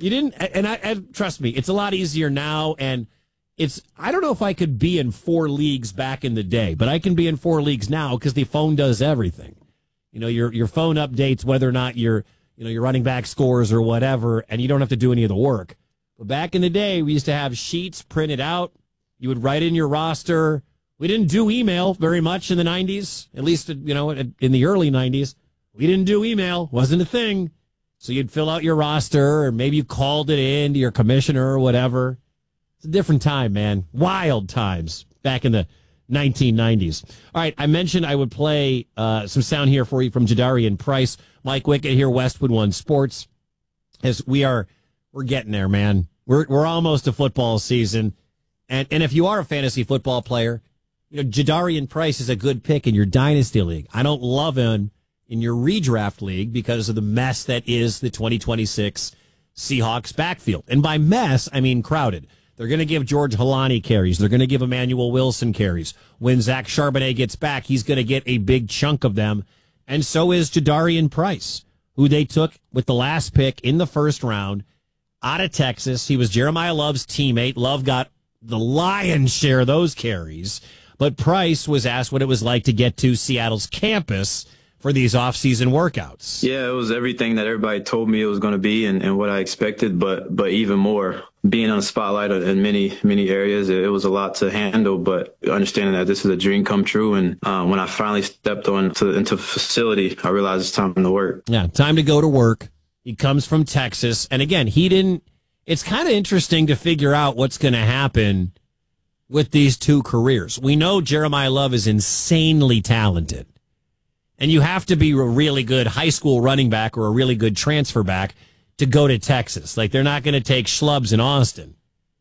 You didn't, and trust me, it's a lot easier now. And I don't know if I could be in 4 leagues back in the day, but I can be in 4 leagues now because the phone does everything. You know, your phone updates whether or not your running back scores or whatever, and you don't have to do any of the work. But back in the day, we used to have sheets printed out. You would write in your roster. We didn't do email very much in the 90s, at least, in the early 90s. We didn't do email. Wasn't a thing. So you'd fill out your roster, or maybe you called it in to your commissioner or whatever. It's a different time, man. Wild times back in the 1990s. All right, I mentioned I would play some sound here for you from Jadarian Price. Mike Wickett here, Westwood One Sports. As we're getting there, man. We're almost to football season. And if you are a fantasy football player, Jadarian Price is a good pick in your dynasty league. I don't love him in your redraft league because of the mess that is the 2026 Seahawks backfield. And by mess, I mean crowded. They're going to give George Halani carries. They're going to give Emmanuel Wilson carries. When Zach Charbonnet gets back, he's going to get a big chunk of them. And so is Jadarian Price, who they took with the last pick in the first round out of Texas. He was Jeremiah Love's teammate. Love got the lion's share of those carries. But Price was asked what it was like to get to Seattle's campus for these off-season workouts. Yeah, it was everything that everybody told me it was going to be and what I expected, but even more. Being on the spotlight in many areas, it was a lot to handle, but understanding that this is a dream come true. And when I finally stepped into the facility, I realized it's time to work. Yeah, time to go to work. He comes from Texas. And again, it's kind of interesting to figure out what's going to happen with these two careers. We know Jeremiah Love is insanely talented. And you have to be a really good high school running back or a really good transfer back to go to Texas. Like, they're not going to take schlubs in Austin.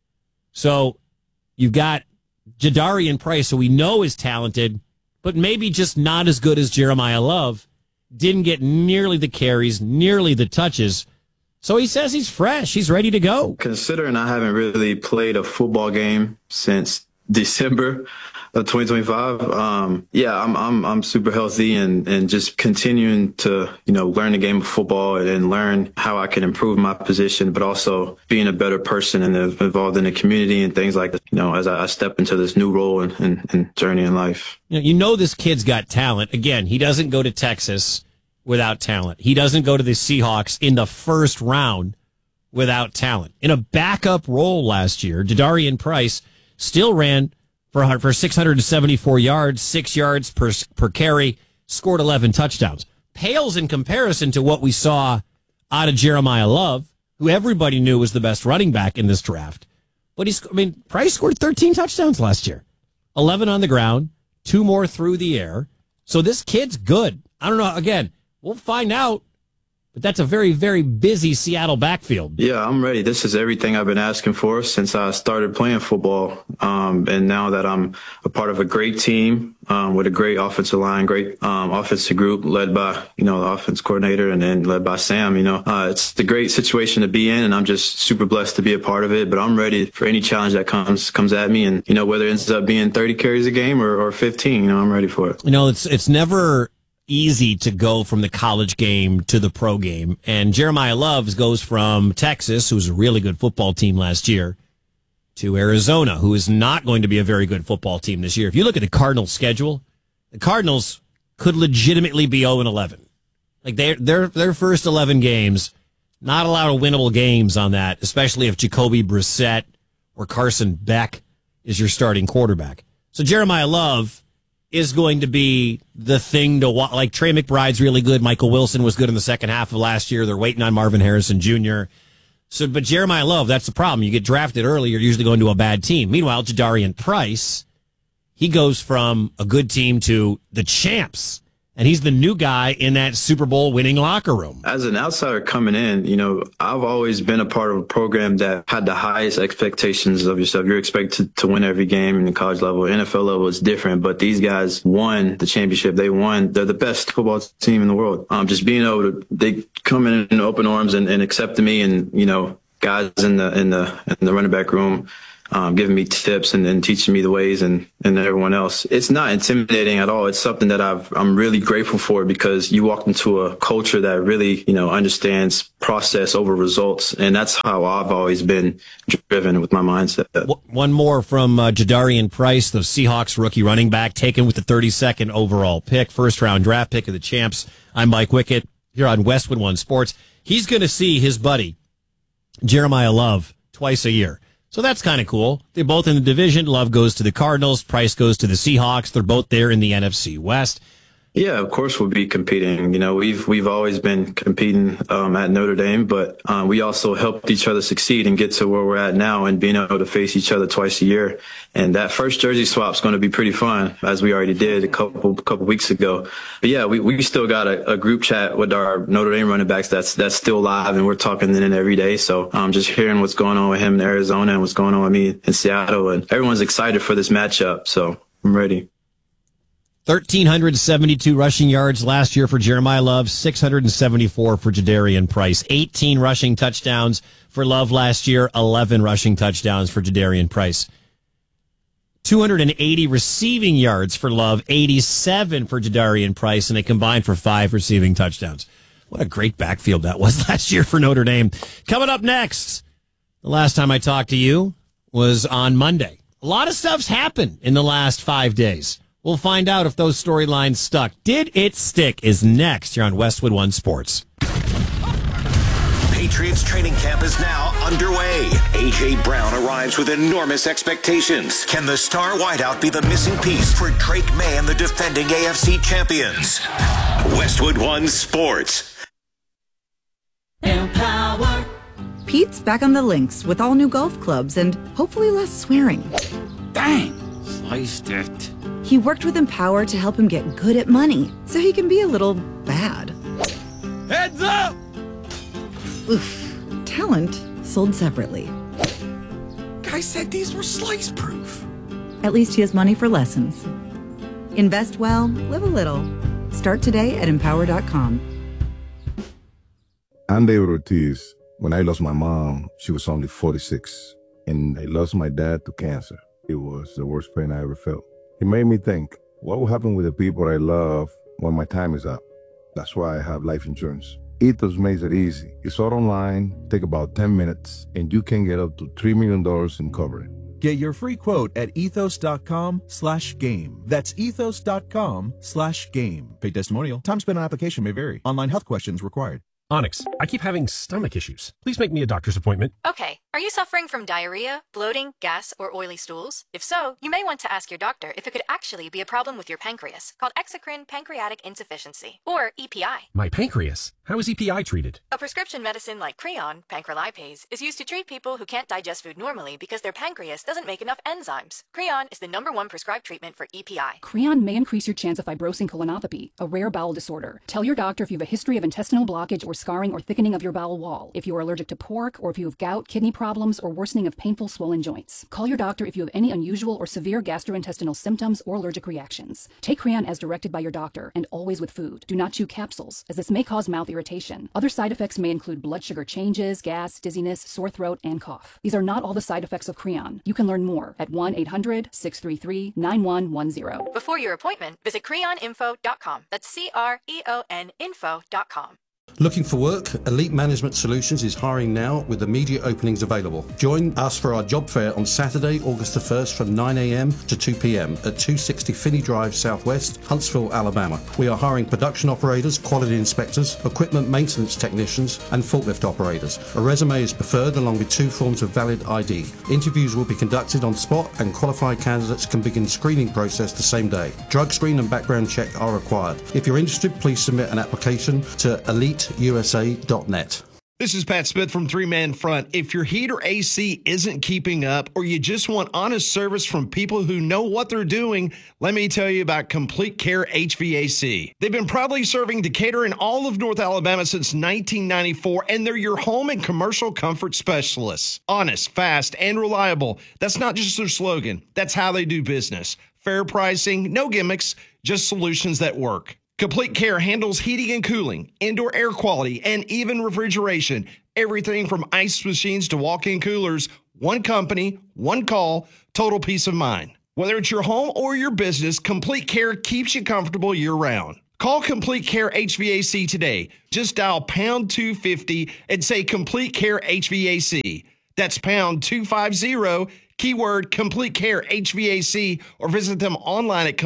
So you've got Jadarian Price, who we know is talented, but maybe just not as good as Jeremiah Love. Didn't get nearly the carries, nearly the touches. So he says he's fresh. He's ready to go. Considering I haven't really played a football game since December of 2025. I'm super healthy and just continuing to, learn the game of football and learn how I can improve my position, but also being a better person and involved in the community and things like that, as I step into this new role and journey in life. This kid's got talent. Again, he doesn't go to Texas without talent. He doesn't go to the Seahawks in the first round without talent. In a backup role last year, Jadarian Price still ran for 674 yards, 6 yards per carry, scored 11 touchdowns. Pales in comparison to what we saw out of Jeremiah Love, who everybody knew was the best running back in this draft. But Price scored 13 touchdowns last year, 11 on the ground, 2 more through the air. So this kid's good. I don't know. Again, we'll find out. But that's a very, very busy Seattle backfield. Yeah, I'm ready. This is everything I've been asking for since I started playing football. And now that I'm a part of a great team with a great offensive line, great offensive group led by, the offense coordinator and then led by Sam, it's a great situation to be in. And I'm just super blessed to be a part of it. But I'm ready for any challenge that comes at me. And, whether it ends up being 30 carries a game or 15, I'm ready for it. It's never easy to go from the college game to the pro game. And Jeremiah Love goes from Texas, who was a really good football team last year, to Arizona, who is not going to be a very good football team this year. If you look at the Cardinals' schedule, the Cardinals could legitimately be 0-11. Like their first 11 games, not a lot of winnable games on that, especially if Jacoby Brissett or Carson Beck is your starting quarterback. So Jeremiah Love is going to be the thing to watch. Like, Trey McBride's really good. Michael Wilson was good in the second half of last year. They're waiting on Marvin Harrison Jr. But Jeremiah Love, that's the problem. You get drafted early, you're usually going to a bad team. Meanwhile, Jadarian Price, he goes from a good team to the champs. And he's the new guy in that Super Bowl winning locker room. As an outsider coming in, I've always been a part of a program that had the highest expectations of yourself. You're expected to win every game in the college level. NFL level is different, but these guys won the championship. They're the best football team in the world. Just being able to, they come in open arms and accepting me and, guys in the running back room, giving me tips and teaching me the ways and everyone else. It's not intimidating at all. It's something that I'm really grateful for, because you walk into a culture that really, understands process over results. And that's how I've always been driven with my mindset. One more from Jadarian Price, the Seahawks rookie running back, taken with the 32nd overall pick, first-round draft pick of the champs. I'm Mike Wickett here on Westwood One Sports. He's going to see his buddy, Jeremiah Love, twice a year. So that's kind of cool. They're both in the division. Love goes to the Cardinals. Price goes to the Seahawks. They're both there in the NFC West. Yeah, of course we'll be competing. We've always been competing at Notre Dame, but we also helped each other succeed and get to where we're at now, and being able to face each other twice a year. And that first jersey swap is going to be pretty fun, as we already did a couple weeks ago. But yeah, we still got a group chat with our Notre Dame running backs that's still live, and we're talking in every day. So just hearing what's going on with him in Arizona and what's going on with me in Seattle, and everyone's excited for this matchup. So I'm ready. 1,372 rushing yards last year for Jeremiah Love, 674 for Jadarian Price. 18 rushing touchdowns for Love last year, 11 rushing touchdowns for Jadarian Price. 280 receiving yards for Love, 87 for Jadarian Price, and they combined for 5 receiving touchdowns. What a great backfield that was last year for Notre Dame. Coming up next, the last time I talked to you was on Monday. A lot of stuff's happened in the last 5 days. We'll find out if those storylines stuck. Did it stick is next here on Westwood One Sports. Patriots training camp is now underway. A.J. Brown arrives with enormous expectations. Can the star wideout be the missing piece for Drake May and the defending AFC champions? Westwood One Sports. Empower. Pete's back on the links with all new golf clubs and hopefully less swearing. Dang, sliced it. He worked with Empower to help him get good at money, so he can be a little bad. Heads up! Oof. Talent sold separately. Guy said these were slice-proof. At least he has money for lessons. Invest well, live a little. Start today at Empower.com. I'm David Ortiz. When I lost my mom, she was only 46. And I lost my dad to cancer. It was the worst pain I ever felt. It made me think, what will happen with the people I love when my time is up? That's why I have life insurance. Ethos makes it easy. It's all online, take about 10 minutes, and you can get up to $3 million in coverage. Get your free quote at ethos.com/game. That's ethos.com/game. Paid testimonial. Time spent on application may vary. Online health questions required. Onyx, I keep having stomach issues. Please make me a doctor's appointment. Okay. Are you suffering from diarrhea, bloating, gas, or oily stools? If so, you may want to ask your doctor if it could actually be a problem with your pancreas, called exocrine pancreatic insufficiency, or EPI. My pancreas? How is EPI treated? A prescription medicine like Creon, pancrelipase, is used to treat people who can't digest food normally because their pancreas doesn't make enough enzymes. Creon is the #1 prescribed treatment for EPI. Creon may increase your chance of fibrosing colonopathy, a rare bowel disorder. Tell your doctor if you have a history of intestinal blockage or scarring or thickening of your bowel wall, if you are allergic to pork, or if you have gout, kidney problems, or worsening of painful swollen joints. Call your doctor if you have any unusual or severe gastrointestinal symptoms or allergic reactions. Take Creon as directed by your doctor, and always with food. Do not chew capsules, as this may cause mouth irritation. Other side effects may include blood sugar changes, gas, dizziness, sore throat, and cough. These are not all the side effects of Creon. You can learn more at 1-800-633-9110. Before your appointment, visit creoninfo.com. That's CREON info.com. Looking for work? Elite Management Solutions is hiring now with immediate openings available. Join us for our job fair on Saturday, August the 1st from 9 a.m. to 2 p.m. at 260 Finney Drive Southwest, Huntsville, Alabama. We are hiring production operators, quality inspectors, equipment maintenance technicians, and forklift operators. A resume is preferred along with 2 forms of valid ID. Interviews will be conducted on spot and qualified candidates can begin screening process the same day. Drug screen and background check are required. If you're interested, please submit an application to EliteUSA.net. This is Pat Smith from Three Man Front. If your heat or AC isn't keeping up, or you just want honest service from people who know what they're doing, let me tell you about Complete Care HVAC. They've been proudly serving Decatur and all of North Alabama since 1994, and they're your home and commercial comfort specialists. Honest, fast, and reliable. That's not just their slogan. That's how they do business. Fair pricing, no gimmicks, just solutions that work. Complete Care handles heating and cooling, indoor air quality, and even refrigeration. Everything from ice machines to walk-in coolers, one company, one call, total peace of mind. Whether it's your home or your business, Complete Care keeps you comfortable year-round. Call Complete Care HVAC today. Just dial pound 250 and say Complete Care HVAC. That's pound 250, keyword Complete Care HVAC, or visit them online at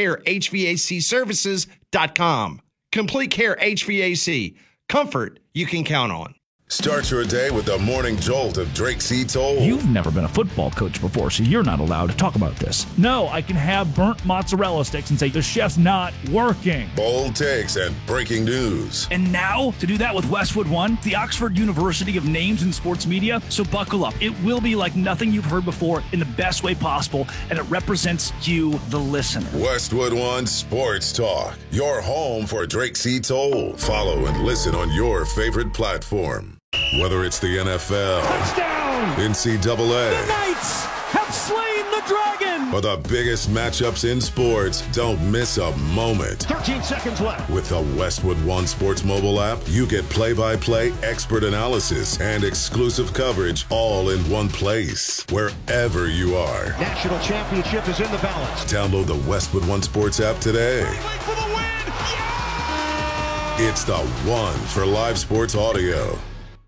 CompleteCareHVACservices.com. Complete Care HVAC. Comfort you can count on. Start your day with the morning jolt of Drake C. Toll. You've never been a football coach before, so you're not allowed to talk about this. No, I can have burnt mozzarella sticks and say the chef's not working. Bold takes and breaking news. And now, to do that with Westwood One, the Oxford University of Names in Sports Media. So buckle up. It will be like nothing you've heard before in the best way possible, and it represents you, the listener. Westwood One Sports Talk, your home for Drake C. Toll. Follow and listen on your favorite platform. Whether it's the NFL, touchdown, NCAA, the Knights have slain the dragon, or the biggest matchups in sports, don't miss a moment. 13 seconds left. With the Westwood One Sports mobile app, you get play-by-play expert analysis and exclusive coverage all in one place, wherever you are. National championship is in the balance. Download the Westwood One Sports app today. For the win! Yeah! It's the one for live sports audio.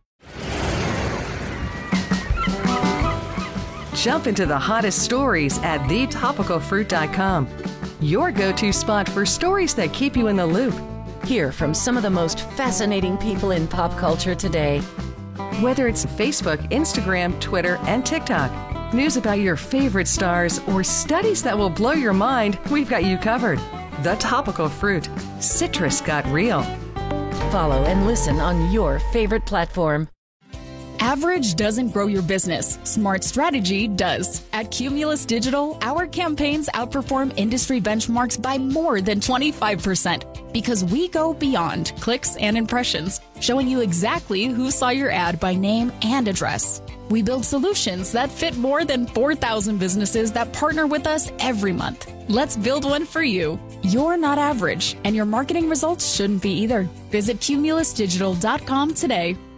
Jump into the hottest stories at thetopicalfruit.com. Your go-to spot for stories that keep you in the loop. Hear from some of the most fascinating people in pop culture today. Whether it's Facebook, Instagram, Twitter, and TikTok, news about your favorite stars, or studies that will blow your mind, we've got you covered. The Topical Fruit. Citrus got real. Follow and listen on your favorite platform. Average doesn't grow your business. Smart strategy does. At Cumulus Digital, our campaigns outperform industry benchmarks by more than 25% because we go beyond clicks and impressions, showing you exactly who saw your ad by name and address. We build solutions that fit more than 4,000 businesses that partner with us every month. Let's build one for you. You're not average, and your marketing results shouldn't be either. Visit cumulusdigital.com today.